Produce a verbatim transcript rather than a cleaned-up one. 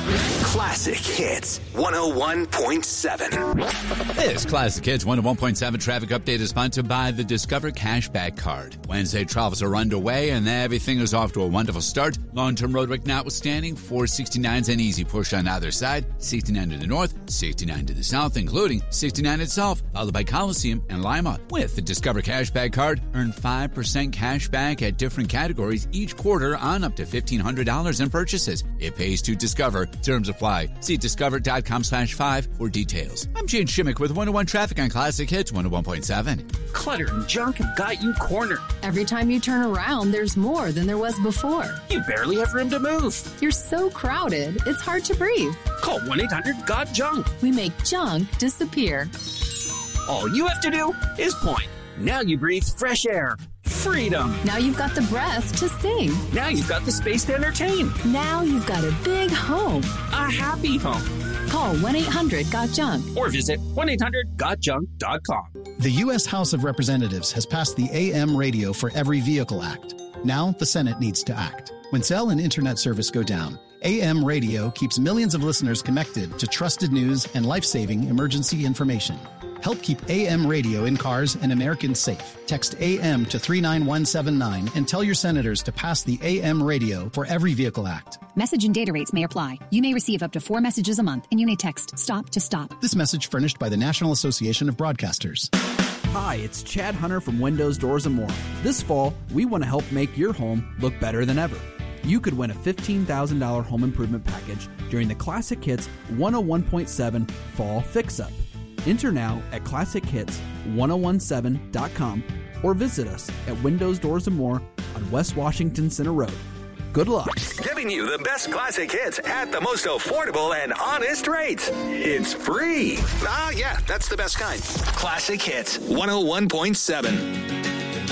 Classic Hits one oh one point seven. This Classic Hits one oh one point seven traffic update is sponsored by the Discover Cashback Card. Wednesday travels are underway and everything is off to a wonderful start. Long-term roadwork notwithstanding, four sixty-nines and easy push on either side, sixty-nine to the north, sixty-nine to the south, including sixty-nine itself, followed by Coliseum and Lima. With the Discover Cashback Card, earn five percent cash back at different categories each quarter on up to fifteen hundred dollars in purchases. It pays to Discover. Terms apply. See discover.com slash five for details. I'm Gene Shimmick with one oh one Traffic on Classic Hits one oh one point seven. Clutter and junk have got you cornered. Every time you turn around, there's more than there was before. You barely have room to move. You're so crowded, it's hard to breathe. Call one eight hundred got junk. We make junk disappear. All you have to do is point. Now you breathe fresh air. Freedom. Now you've got the breath to sing. Now you've got the space to entertain. Now you've got a big home. A happy home. Call one eight hundred got junk. Or visit one eight hundred got junk dot com. The U S House of Representatives has passed the A M Radio for Every Vehicle Act. Now the Senate needs to act. When cell and internet service go down, A M Radio keeps millions of listeners connected to trusted news and life-saving emergency information. Help keep A M radio in cars and Americans safe. Text A M to three nine one seven nine and tell your senators to pass the A M Radio for Every Vehicle Act. Message and data rates may apply. You may receive up to four messages a month, and you may text STOP to STOP. This message furnished by the National Association of Broadcasters. Hi, it's Chad Hunter from Windows, Doors, and More. This fall, we want to help make your home look better than ever. You could win a fifteen thousand dollars home improvement package during the Classic Hits one oh one point seven Fall Fix-Up. Enter now at classic hits ten seventeen dot com or visit us at Windows, Doors, and More on West Washington Center Road. Good luck. Giving you the best classic hits at the most affordable and honest rates. It's free. Ah, yeah, that's the best kind. Classic Hits one oh one point seven.